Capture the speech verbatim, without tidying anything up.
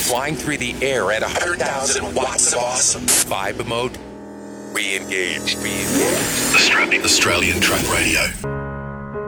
flying through the air at one hundred thousand watts of awesome. Vibe mode, re-engage, re-engage. Australian, Australian Truck Radio.